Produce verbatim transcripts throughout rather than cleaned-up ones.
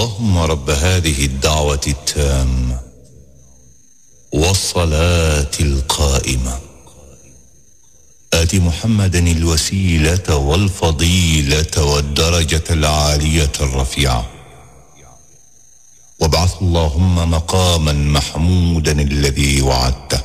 اللهم رب هذه الدعوة التامة والصلاة القائمة آت محمدا الوسيلة والفضيلة والدرجة العالية الرفيعة وابعث اللهم مقاما محمودا الذي وعدته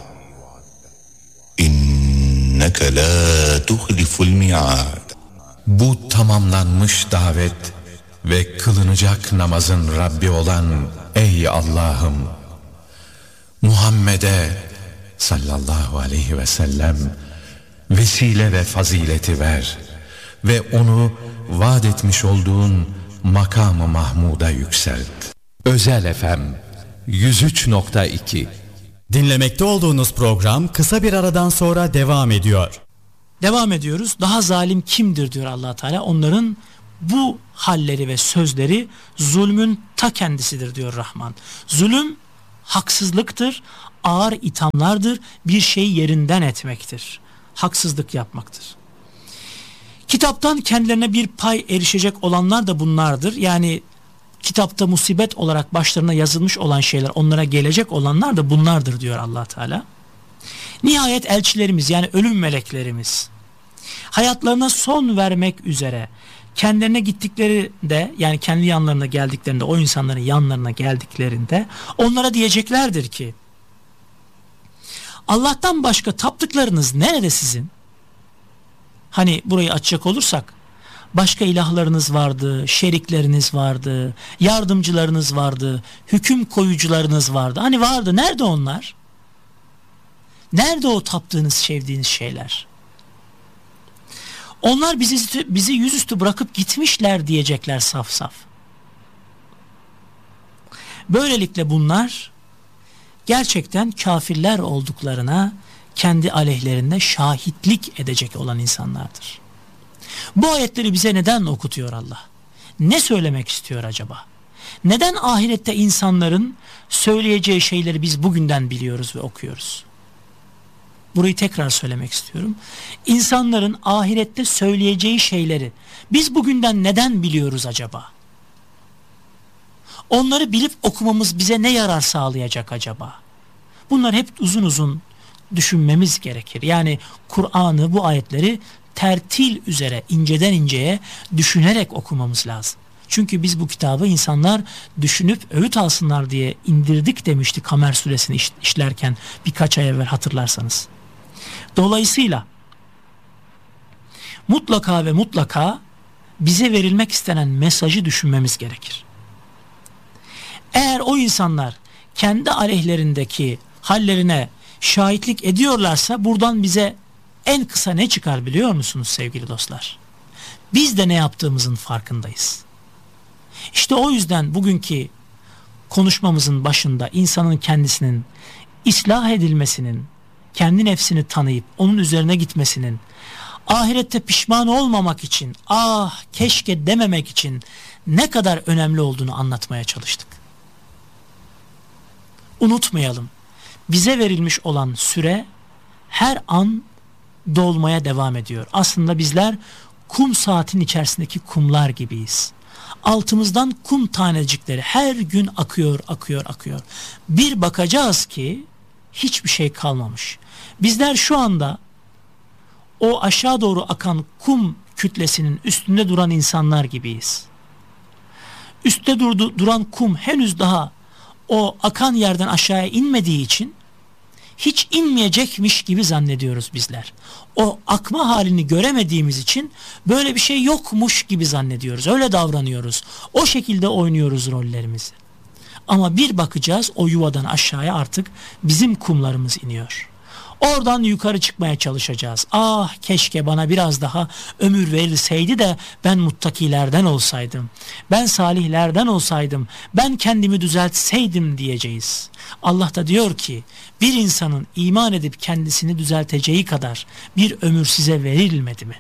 إنك لا تخلف الميعاد. Bu tamamlanmış davet ve kılınacak namazın Rabbi olan ey Allah'ım, Muhammed'e sallallahu aleyhi ve sellem vesile ve fazileti ver ve onu vaat etmiş olduğun makamı Mahmud'a yükselt. Özel F M yüz üç nokta iki. Dinlemekte olduğunuz program kısa bir aradan sonra devam ediyor. Devam ediyoruz. Daha zalim kimdir diyor Allah Teala. Onların bu halleri ve sözleri zulmün ta kendisidir diyor Rahman. Zulüm haksızlıktır, ağır ithamlardır, bir şeyi yerinden etmektir. Haksızlık yapmaktır. Kitaptan kendilerine bir pay erişecek olanlar da bunlardır. Yani kitapta musibet olarak başlarına yazılmış olan şeyler, onlara gelecek olanlar da bunlardır diyor Allah Teala. Nihayet elçilerimiz, yani ölüm meleklerimiz hayatlarına son vermek üzere kendilerine gittiklerinde, yani kendi yanlarına geldiklerinde, o insanların yanlarına geldiklerinde onlara diyeceklerdir ki Allah'tan başka taptıklarınız nerede sizin? Hani burayı açacak olursak, başka ilahlarınız vardı, şerikleriniz vardı, yardımcılarınız vardı, hüküm koyucularınız vardı. Hani vardı, nerede onlar? Nerede o taptığınız, sevdiğiniz şeyler? Onlar bizi, bizi yüzüstü bırakıp gitmişler diyecekler saf saf. Böylelikle bunlar gerçekten kafirler olduklarına kendi aleyhlerinde şahitlik edecek olan insanlardır. Bu ayetleri bize neden okutuyor Allah? Ne söylemek istiyor acaba? Neden ahirette insanların söyleyeceği şeyleri biz bugünden biliyoruz ve okuyoruz? Burayı tekrar söylemek istiyorum. İnsanların ahirette söyleyeceği şeyleri biz bugünden neden biliyoruz acaba? Onları bilip okumamız bize ne yarar sağlayacak acaba? Bunlar hep uzun uzun düşünmemiz gerekir. Yani Kur'an'ı, bu ayetleri tertil üzere, inceden inceye düşünerek okumamız lazım. Çünkü biz bu kitabı insanlar düşünüp öğüt alsınlar diye indirdik demişti Kamer suresini iş, işlerken birkaç ay evvel, hatırlarsanız. Dolayısıyla mutlaka ve mutlaka bize verilmek istenen mesajı düşünmemiz gerekir. Eğer o insanlar kendi aleyhlerindeki hallerine şahitlik ediyorlarsa buradan bize en kısa ne çıkar biliyor musunuz sevgili dostlar? Biz de ne yaptığımızın farkındayız. İşte o yüzden bugünkü konuşmamızın başında insanın kendisinin ıslah edilmesinin, kendi nefsini tanıyıp onun üzerine gitmesinin, ahirette pişman olmamak için, ah keşke dememek için ne kadar önemli olduğunu anlatmaya çalıştık. Unutmayalım, bize verilmiş olan süre her an dolmaya devam ediyor. Aslında bizler kum saatin içerisindeki kumlar gibiyiz. Altımızdan kum tanecikleri her gün akıyor, akıyor, akıyor. Bir bakacağız ki hiçbir şey kalmamış. Bizler şu anda o aşağı doğru akan kum kütlesinin üstünde duran insanlar gibiyiz. Üstte durdu, duran kum henüz daha o akan yerden aşağıya inmediği için hiç inmeyecekmiş gibi zannediyoruz bizler. O akma halini göremediğimiz için böyle bir şey yokmuş gibi zannediyoruz. Öyle davranıyoruz. O şekilde oynuyoruz rollerimizi. Ama bir bakacağız, o yuvadan aşağıya artık bizim kumlarımız iniyor. Oradan yukarı çıkmaya çalışacağız. Ah keşke bana biraz daha ömür verilseydi de ben muttakilerden olsaydım. Ben salihlerden olsaydım. Ben kendimi düzeltseydim diyeceğiz. Allah da diyor ki bir insanın iman edip kendisini düzelteceği kadar bir ömür size verilmedi mi?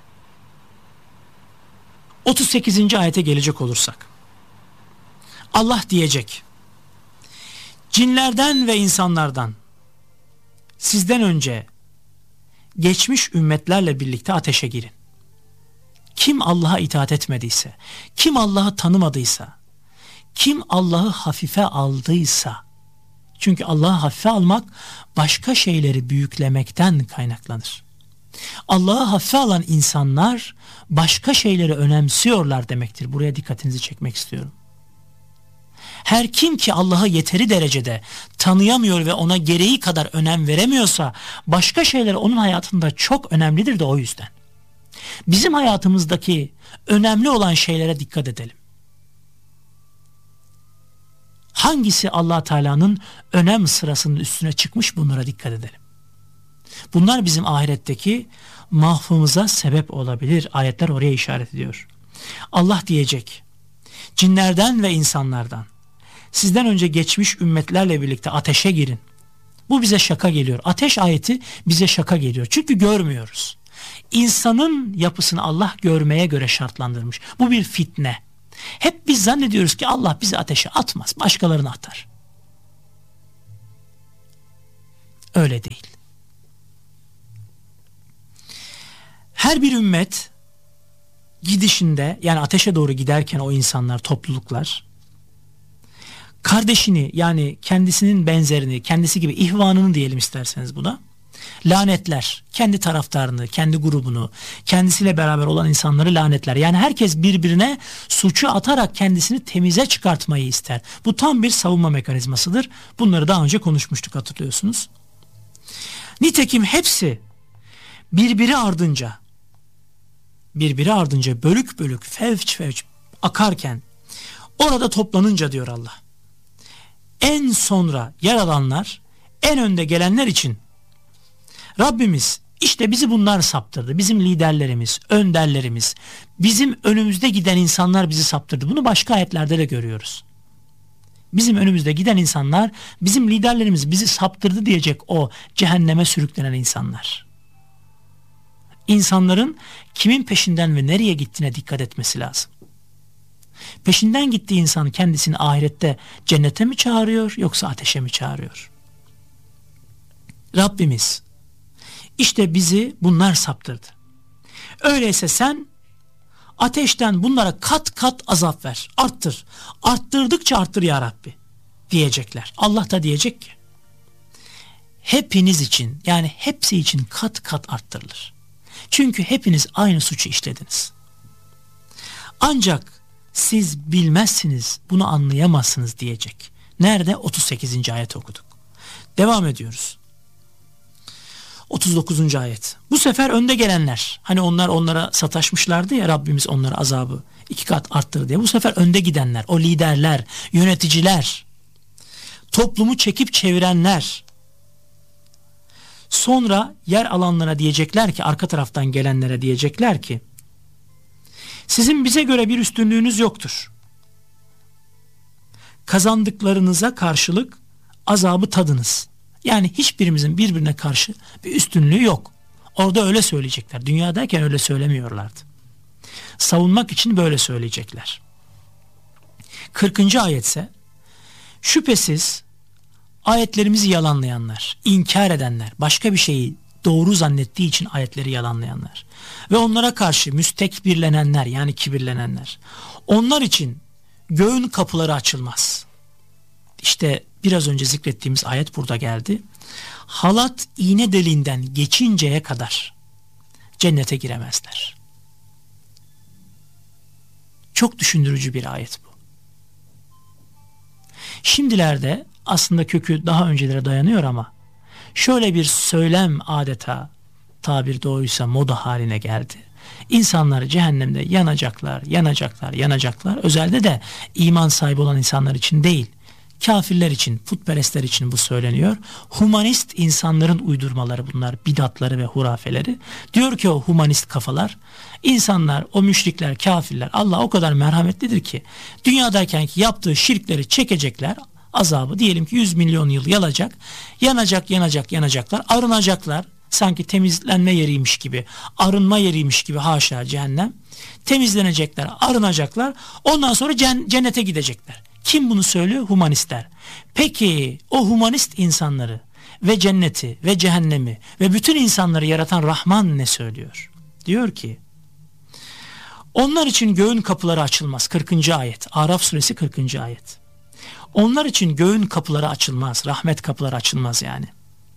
otuz sekizinci ayete gelecek olursak. Allah diyecek: cinlerden ve insanlardan sizden önce geçmiş ümmetlerle birlikte ateşe girin. Kim Allah'a itaat etmediyse, kim Allah'ı tanımadıysa, Kim Allah'ı hafife aldıysa, çünkü Allah'ı hafife almak başka şeyleri büyüklemekten kaynaklanır. Allah'ı hafife alan insanlar başka şeyleri önemsiyorlar demektir. Buraya dikkatinizi çekmek istiyorum. Her kim ki Allah'ı yeteri derecede tanıyamıyor ve ona gereği kadar önem veremiyorsa, başka şeyler onun hayatında çok önemlidir de o yüzden. Bizim hayatımızdaki önemli olan şeylere dikkat edelim. Hangisi Allah Teala'nın önem sırasının üstüne çıkmış, bunlara dikkat edelim. Bunlar bizim ahiretteki mahfımıza sebep olabilir. Ayetler oraya işaret ediyor. Allah diyecek, cinlerden ve insanlardan sizden önce geçmiş ümmetlerle birlikte ateşe girin. Bu bize şaka geliyor. Ateş ayeti bize şaka geliyor. Çünkü görmüyoruz. İnsanın yapısını Allah görmeye göre şartlandırmış. Bu bir fitne. Hep biz zannediyoruz ki Allah bizi ateşe atmaz, başkalarını atar. Öyle değil. Her bir ümmet gidişinde, yani ateşe doğru giderken o insanlar, topluluklar, kardeşini, yani kendisinin benzerini, kendisi gibi ihvanını diyelim isterseniz buna, lanetler. Kendi taraftarını, kendi grubunu, kendisiyle beraber olan insanları lanetler. Yani herkes birbirine suçu atarak kendisini temize çıkartmayı ister. Bu tam bir savunma mekanizmasıdır. Bunları daha önce konuşmuştuk, hatırlıyorsunuz. Nitekim hepsi birbiri ardınca birbiri ardınca bölük bölük, fevç fevç akarken orada toplanınca diyor Allah, en sonra yer alanlar, en önde gelenler için Rabbimiz işte bizi bunlar saptırdı. Bizim liderlerimiz, önderlerimiz, bizim önümüzde giden insanlar bizi saptırdı. Bunu başka ayetlerde de görüyoruz. Bizim önümüzde giden insanlar, bizim liderlerimiz bizi saptırdı diyecek o cehenneme sürüklenen insanlar. İnsanların kimin peşinden ve nereye gittiğine dikkat etmesi lazım. Peşinden gittiği insan kendisini ahirette cennete mi çağırıyor yoksa ateşe mi çağırıyor? Rabbimiz işte bizi bunlar saptırdı. Öyleyse sen ateşten bunlara kat kat azap ver, arttır. Arttırdıkça arttır ya Rabbi diyecekler. Allah da diyecek ki hepiniz için, yani hepsi için kat kat arttırılır. Çünkü hepiniz aynı suçu işlediniz. Ancak siz bilmezsiniz, bunu anlayamazsınız diyecek. Nerede? otuz sekizinci ayet okuduk. Devam ediyoruz. otuz dokuzuncu ayet. Bu sefer önde gelenler, hani onlar onlara sataşmışlardı ya, Rabbimiz onlara azabı iki kat arttırdı diye. Bu sefer önde gidenler, o liderler, yöneticiler, toplumu çekip çevirenler, sonra yer alanlara diyecekler ki, arka taraftan gelenlere diyecekler ki, sizin bize göre bir üstünlüğünüz yoktur. Kazandıklarınıza karşılık azabı tadınız. Yani hiçbirimizin birbirine karşı bir üstünlüğü yok. Orada öyle söyleyecekler. Dünyadayken öyle söylemiyorlardı. Savunmak için böyle söyleyecekler. kırkıncı ayetse, şüphesiz ayetlerimizi yalanlayanlar, inkar edenler, başka bir şeyi doğru zannettiği için ayetleri yalanlayanlar ve onlara karşı müstekbirlenenler, yani kibirlenenler, onlar için göğün kapıları açılmaz. İşte biraz önce zikrettiğimiz ayet burada geldi. Halat iğne deliğinden geçinceye kadar cennete giremezler. Çok düşündürücü bir ayet bu. Şimdilerde aslında kökü daha öncelere dayanıyor ama şöyle bir söylem adeta, tabir doğruysa moda haline geldi. İnsanlar cehennemde yanacaklar, yanacaklar, yanacaklar. Özellikle de iman sahibi olan insanlar için değil, kafirler için, putperestler için bu söyleniyor. Humanist insanların uydurmaları bunlar, bidatları ve hurafeleri. Diyor ki o humanist kafalar, insanlar, o müşrikler, kafirler, Allah o kadar merhametlidir ki dünyadayken ki yaptığı şirkleri çekecekler, azabı diyelim ki yüz milyon yıl yanacak, yanacak, yanacak, yanacaklar, arınacaklar. Sanki temizlenme yeriymiş gibi, arınma yeriymiş gibi, haşa cehennem. Temizlenecekler, arınacaklar, ondan sonra cennete gidecekler. Kim bunu söylüyor? Humanistler. Peki o humanist insanları ve cenneti ve cehennemi ve bütün insanları yaratan Rahman ne söylüyor? Diyor ki, Onlar için göğün kapıları açılmaz. kırkıncı ayet. Araf suresi kırkıncı ayet. Onlar için göğün kapıları açılmaz. Rahmet kapıları açılmaz yani.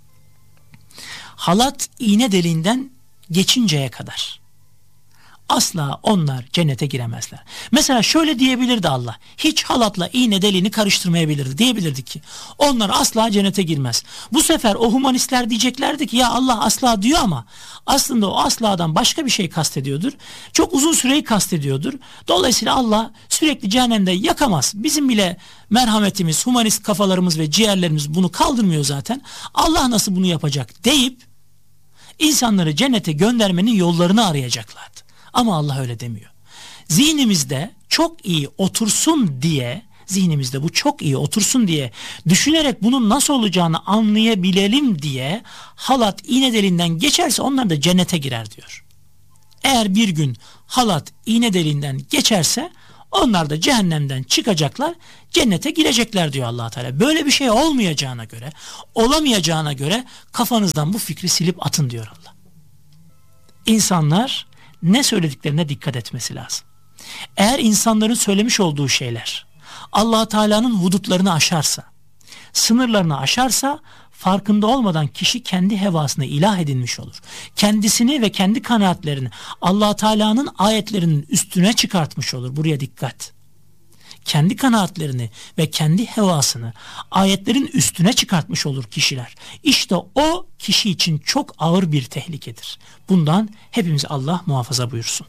Halat iğne deliğinden geçinceye kadar asla onlar cennete giremezler. Mesela şöyle diyebilirdi Allah. Hiç halatla iğne deliğini karıştırmayabilirdi. Diyebilirdi ki onlar asla cennete girmez. Bu sefer o humanistler diyeceklerdi ki ya Allah asla diyor ama aslında o asladan başka bir şey kastediyordur. Çok uzun süreyi kastediyordur. Dolayısıyla Allah sürekli cehennemde yakamaz. Bizim bile merhametimiz, humanist kafalarımız ve ciğerlerimiz bunu kaldırmıyor zaten. Allah nasıl bunu yapacak deyip insanları cennete göndermenin yollarını arayacaklardı. Ama Allah öyle demiyor. Zihnimizde çok iyi otursun diye, zihnimizde bu çok iyi otursun diye, düşünerek bunun nasıl olacağını anlayabilelim diye halat iğne deliğinden geçerse onlar da cennete girer diyor. Eğer bir gün halat iğne deliğinden geçerse onlar da cehennemden çıkacaklar, cennete girecekler diyor Allah Teala. Böyle bir şey olmayacağına göre, olamayacağına göre kafanızdan bu fikri silip atın diyor Allah. İnsanlar ne söylediklerine dikkat etmesi lazım. Eğer insanların söylemiş olduğu şeyler Allah Teala'nın hudutlarını aşarsa, sınırlarını aşarsa, farkında olmadan kişi kendi hevasına ilah edinmiş olur. Kendisini ve kendi kanaatlerini Allah Teala'nın ayetlerinin üstüne çıkartmış olur. Buraya dikkat. Kendi kanaatlerini ve kendi hevasını ayetlerin üstüne çıkartmış olur kişiler. İşte o kişi için çok ağır bir tehlikedir. Bundan hepimiz Allah muhafaza buyursun.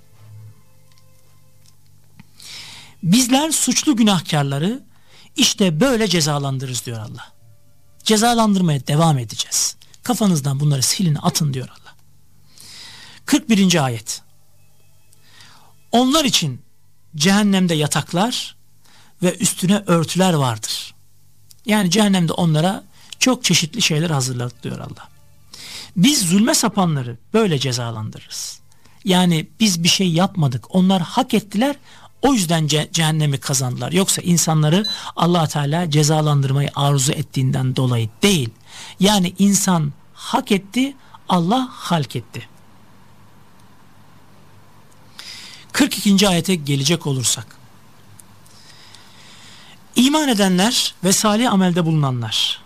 Bizler suçlu günahkarları işte böyle cezalandırırız diyor Allah. Cezalandırmaya devam edeceğiz. Kafanızdan bunları silin, atın diyor Allah. kırk birinci ayet. Onlar için cehennemde yataklar ve üstüne örtüler vardır. Yani cehennemde onlara çok çeşitli şeyler hazırladık diyor Allah. Biz zulme sapanları böyle cezalandırırız. Yani biz bir şey yapmadık, onlar hak ettiler, o yüzden ce- cehennemi kazandılar. Yoksa insanları Allah Teala cezalandırmayı arzu ettiğinden dolayı değil. Yani insan hak etti, Allah halk etti. kırk ikinci ayete gelecek olursak. İman edenler ve salih amelde bulunanlar,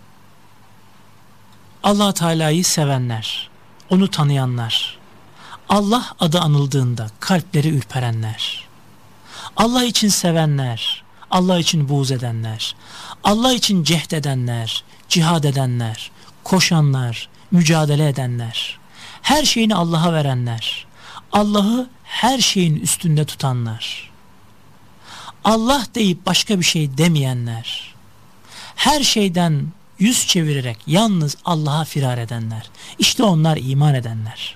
Allah Teala'yı sevenler, onu tanıyanlar, Allah adı anıldığında kalpleri ürperenler, Allah için sevenler, Allah için buğz edenler, Allah için cehd edenler, cihad edenler, koşanlar, mücadele edenler, her şeyini Allah'a verenler, Allah'ı her şeyin üstünde tutanlar, Allah deyip başka bir şey demeyenler, her şeyden yüz çevirerek yalnız Allah'a firar edenler, işte onlar iman edenler.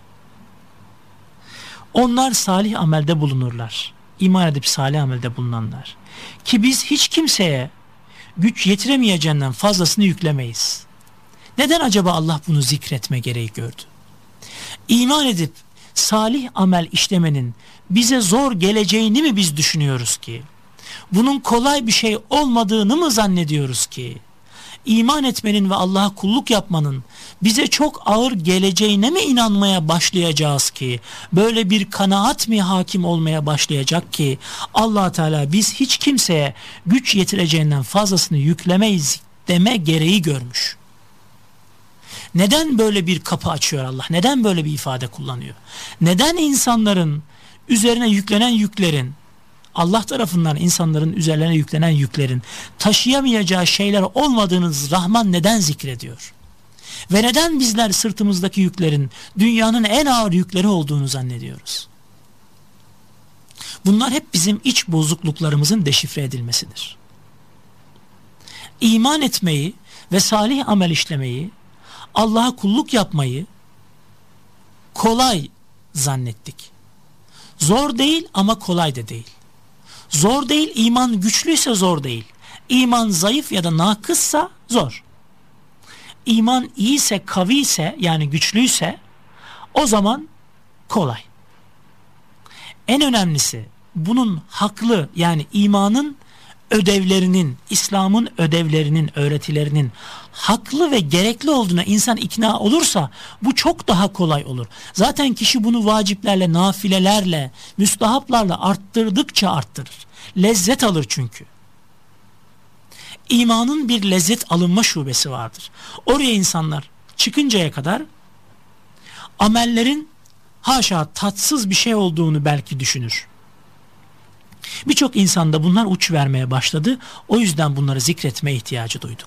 Onlar salih amelde bulunurlar. İman edip salih amelde bulunanlar. Ki biz hiç kimseye güç yetiremeyeceğinden fazlasını yüklemeyiz. Neden acaba Allah bunu zikretme gereği gördü? İman edip salih amel işlemenin bize zor geleceğini mi biz düşünüyoruz ki? Bunun kolay bir şey olmadığını mı zannediyoruz ki? İman etmenin ve Allah'a kulluk yapmanın bize çok ağır geleceğine mi inanmaya başlayacağız ki? Böyle bir kanaat mi hakim olmaya başlayacak ki Allah Teala biz hiç kimseye güç yetireceğinden fazlasını yüklemeyiz deme gereği görmüş. Neden böyle bir kapı açıyor Allah? Neden böyle bir ifade kullanıyor? Neden insanların üzerine yüklenen yüklerin, Allah tarafından insanların üzerlerine yüklenen yüklerin taşıyamayacağı şeyler olmadığını Rahman neden zikrediyor? Ve neden bizler sırtımızdaki yüklerin dünyanın en ağır yükleri olduğunu zannediyoruz? Bunlar hep bizim iç bozukluklarımızın deşifre edilmesidir. İman etmeyi ve salih amel işlemeyi, Allah'a kulluk yapmayı kolay zannettik. Zor değil ama kolay da değil. Zor değil, iman güçlüyse zor değil. İman zayıf ya da nakıssa zor. İman iyiyse, kaviyse yani güçlüyse o zaman kolay. En önemlisi bunun haklı yani imanın ödevlerinin, İslam'ın ödevlerinin, öğretilerinin haklı ve gerekli olduğuna insan ikna olursa bu çok daha kolay olur. Zaten kişi bunu vaciplerle, nafilelerle, müstahaplarla arttırdıkça arttırır. Lezzet alır çünkü. İmanın bir lezzet alınma şubesi vardır. Oraya insanlar çıkıncaya kadar amellerin haşa tatsız bir şey olduğunu belki düşünür. Birçok insanda bunlar uç vermeye başladı. O yüzden bunları zikretme ihtiyacı duyduk.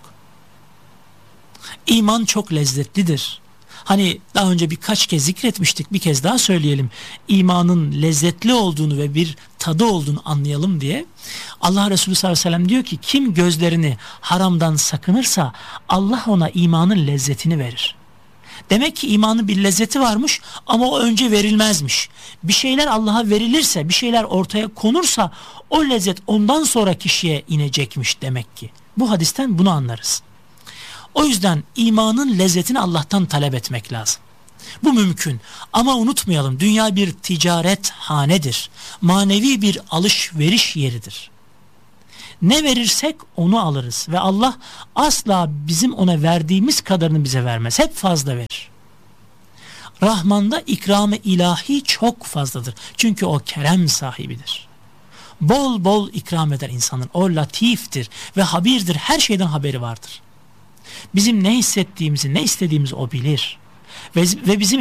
İman çok lezzetlidir. Hani daha önce birkaç kez zikretmiştik, bir kez daha söyleyelim. İmanın lezzetli olduğunu ve bir tadı olduğunu anlayalım diye. Allah Resulü sallallahu aleyhi ve sellem diyor ki kim gözlerini haramdan sakınırsa Allah ona imanın lezzetini verir. Demek ki imanın bir lezzeti varmış ama o önce verilmezmiş. Bir şeyler Allah'a verilirse, bir şeyler ortaya konursa o lezzet ondan sonra kişiye inecekmiş demek ki. Bu hadisten bunu anlarız. O yüzden imanın lezzetini Allah'tan talep etmek lazım. Bu mümkün ama unutmayalım, dünya bir ticaret hanedir. Manevi bir alışveriş yeridir. Ne verirsek onu alırız ve Allah asla bizim ona verdiğimiz kadarını bize vermez. Hep fazla verir. Rahman'da ikram-ı ilahi çok fazladır. Çünkü o kerem sahibidir. Bol bol ikram eder insanın. O latiftir ve habirdir. Her şeyden haberi vardır. Bizim ne hissettiğimizi, ne istediğimizi o bilir. Ve, ve bizim